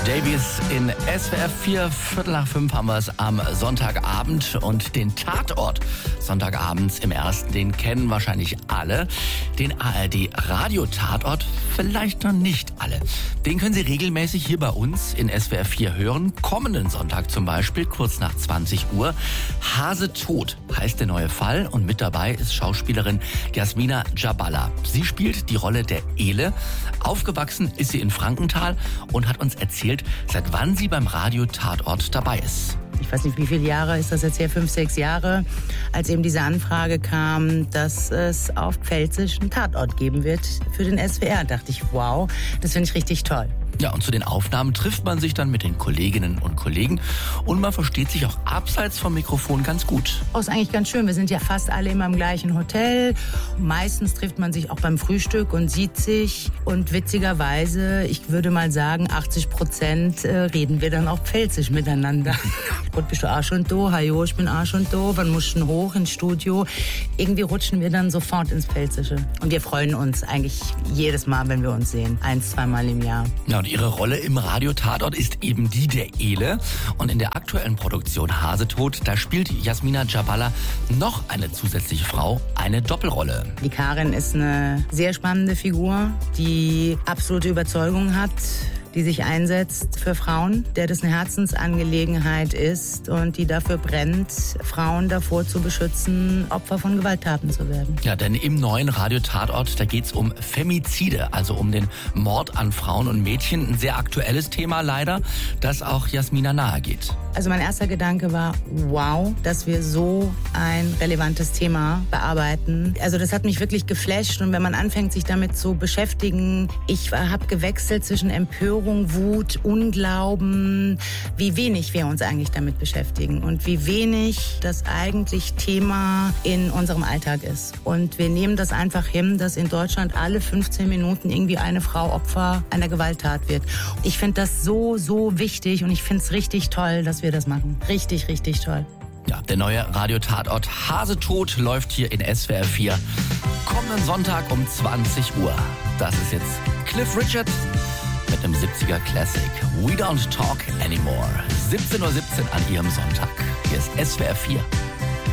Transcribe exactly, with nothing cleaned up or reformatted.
Davies in S W R vier, Viertel nach fünf haben wir es am Sonntagabend und den Tatort Sonntagabends im Ersten, den kennen wahrscheinlich alle. Den A R D-Radio-Tatort vielleicht noch nicht alle. Den können Sie regelmäßig hier bei uns in S W R vier hören. Kommenden Sonntag zum Beispiel, kurz nach zwanzig Uhr. Hase tot heißt der neue Fall und mit dabei ist Schauspielerin Jasmina Jaballa. Sie spielt die Rolle der Ele. Aufgewachsen ist sie in Frankenthal und hat uns erzählt, seit wann sie beim Radio-Tatort dabei ist. Ich weiß nicht, wie viele Jahre ist das jetzt her, fünf, sechs Jahre, als eben diese Anfrage kam, dass es auf Pfälzisch einen Tatort geben wird für den S W R. Da dachte ich, wow, das finde ich richtig toll. Ja, und zu den Aufnahmen trifft man sich dann mit den Kolleginnen und Kollegen und man versteht sich auch abseits vom Mikrofon ganz gut. Oh, ist eigentlich ganz schön. Wir sind ja fast alle immer im gleichen Hotel. Meistens trifft man sich auch beim Frühstück und sieht sich. Und witzigerweise, ich würde mal sagen, achtzig Prozent reden wir dann auch Pfälzisch miteinander. Und bist du auch schon da? Hallo, ich bin auch schon da. Wann musst du hoch ins Studio? Irgendwie rutschen wir dann sofort ins Pfälzische. Und wir freuen uns eigentlich jedes Mal, wenn wir uns sehen. Eins, zweimal im Jahr. Ja, und ihre Rolle im Radio-Tatort ist eben die der Ele. Und in der aktuellen Produktion Hase tot, da spielt Jasmina Jaballa noch eine zusätzliche Frau, eine Doppelrolle. Die Karin ist eine sehr spannende Figur, die absolute Überzeugung hat, die sich einsetzt für Frauen, der das eine Herzensangelegenheit ist und die dafür brennt, Frauen davor zu beschützen, Opfer von Gewalttaten zu werden. Ja, denn im neuen Radio-Tatort, da geht's um Femizide, also um den Mord an Frauen und Mädchen. Ein sehr aktuelles Thema leider, das auch Jasmina nahe geht. Also mein erster Gedanke war, wow, dass wir so ein relevantes Thema bearbeiten. Also das hat mich wirklich geflasht und wenn man anfängt, sich damit zu beschäftigen, ich habe gewechselt zwischen Empörung, Wut, Unglauben, wie wenig wir uns eigentlich damit beschäftigen und wie wenig das eigentlich Thema in unserem Alltag ist. Und wir nehmen das einfach hin, dass in Deutschland alle fünfzehn Minuten irgendwie eine Frau Opfer einer Gewalttat wird. Ich finde das so, so wichtig und ich finde es richtig toll, dass wir das machen. Richtig, richtig toll. Ja, der neue Radio-Tatort Hase tot läuft hier in S W R vier. Kommenden Sonntag um zwanzig Uhr. Das ist jetzt Cliff Richard mit einem siebziger Classic. We don't talk anymore. siebzehn Uhr siebzehn an Ihrem Sonntag. Hier ist S W R vier.